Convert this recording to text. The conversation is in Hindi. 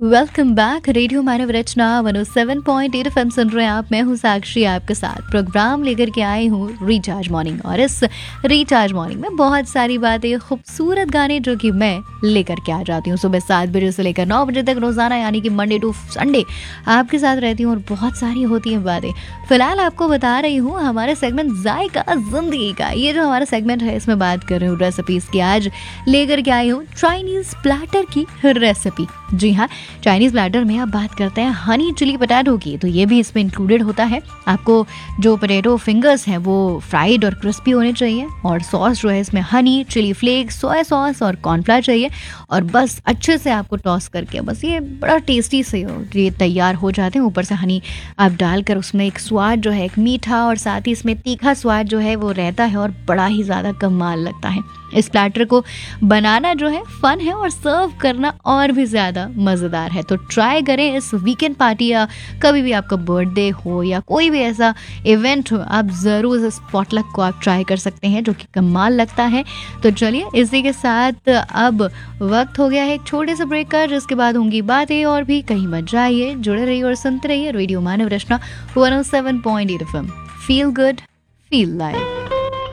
Welcome back. रेडियो मानव रचना 107.8 एफएम सुन रहे हैं आप। मैं हूँ साक्षी, आपके साथ प्रोग्राम लेकर के आई हूँ रिचार्ज मॉर्निंग। और इस रिचार्ज मॉर्निंग में बहुत सारी बातें, खूबसूरत गाने जो कि मैं लेकर के आ जाती हूँ सुबह 7 बजे से लेकर 9 बजे तक रोजाना, यानी कि मंडे टू संडे आपके साथ रहती हूँ और बहुत सारी होती हैं बातें। फिलहाल आपको बता रही हूँ हमारे सेगमेंट जायका जिंदगी का, ये जो हमारा सेगमेंट है इसमें बात कर रही हूँ रेसिपीज की। आज लेकर के आई हूँ चाइनीज प्लेटर की रेसिपी। जी हाँ, चाइनीज़ प्लेटर में अब बात करते हैं हनी चिली पोटैटो की, तो ये भी इसमें इंक्लूडेड होता है। आपको जो पोटैटो फिंगर्स हैं वो फ्राइड और क्रिस्पी होने चाहिए, और सॉस जो है इसमें Honey, chilli flakes, soya sauce और कॉर्नफ्लावर चाहिए। और बस अच्छे से आपको टॉस करके बस ये बड़ा टेस्टी से ये तैयार हो जाते हैं। ऊपर से हनी आप डालकर उसमें एक स्वाद जो है, एक मीठा और साथ ही इसमें तीखा स्वाद जो है वो रहता है और बड़ा ही ज़्यादा कमाल लगता है। इस प्लेटर को बनाना जो है फन है और सर्व करना और भी ज़्यादा मज़ेदार है। तो ट्राई करें इस वीकेंड पार्टी या कभी भी आपका बर्थडे हो या कोई भी ऐसा इवेंट हो, आप ज़रूर इस पॉटलक को आप ट्राई कर सकते हैं जो कि कमाल लगता है। तो चलिए इसी के साथ अब वक्त हो गया है एक छोटे से ब्रेक का, जिसके बाद होंगी बातें और भी। कहीं मत जाइए, जुड़े रहिए और सुनते रहिए रेडियो मानव रचना 107.8 FM। Feel good, feel live.